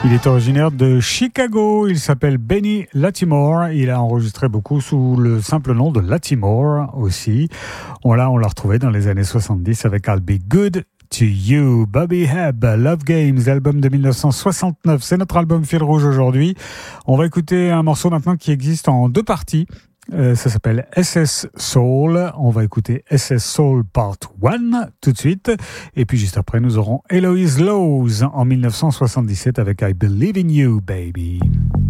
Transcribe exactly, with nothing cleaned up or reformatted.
Il est originaire de Chicago, il s'appelle Benny Latimore, il a enregistré beaucoup sous le simple nom de Latimore aussi. On l'a, on l'a retrouvé dans les années soixante-dix avec I'll Be Good to You. Bobby Hebb, Love Games, album de dix-neuf cent soixante-neuf, c'est notre album fil rouge aujourd'hui. On va écouter un morceau maintenant qui existe en deux parties. Euh, ça s'appelle S S Soul. On va écouter S S Soul Part un tout de suite. Et puis juste après, nous aurons Eloise Lowe's en dix-neuf cent soixante-dix-sept avec I Believe in You, Baby.